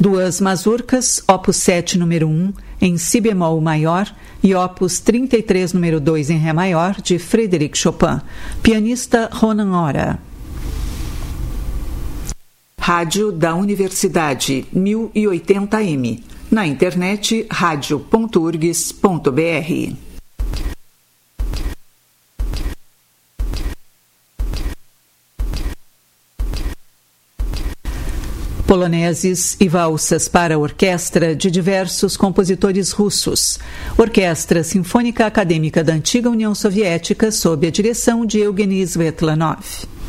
Duas mazurcas, opus 7, número 1, em si bemol maior, e opus 33, número 2, em ré maior, de Frédéric Chopin. Pianista Ronan Ora. Rádio da Universidade 1080M. Na internet, radio.urgs.br. Poloneses e valsas para orquestra de diversos compositores russos. Orquestra Sinfônica Acadêmica da Antiga União Soviética sob a direção de Eugeni Svetlanov.